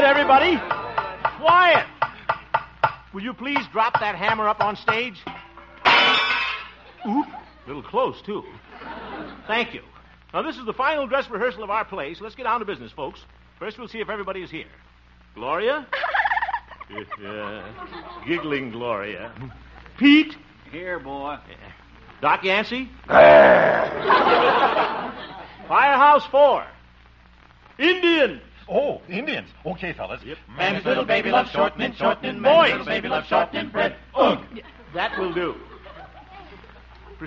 Quiet, everybody. Quiet. Will you please drop that hammer up on stage? Oop. A little close, too. Thank you. Now, this is the final dress rehearsal of our play, so let's get down to business, folks. First, we'll see if everybody is here. Gloria? Giggling Gloria. Pete? Here, boy. Doc Yancey? Firehouse 4. Indians. Oh, Indians. Okay, fellas. Yep. Man's little baby loves shortening, Boys. little baby loves shortening bread. Ugh. That will do.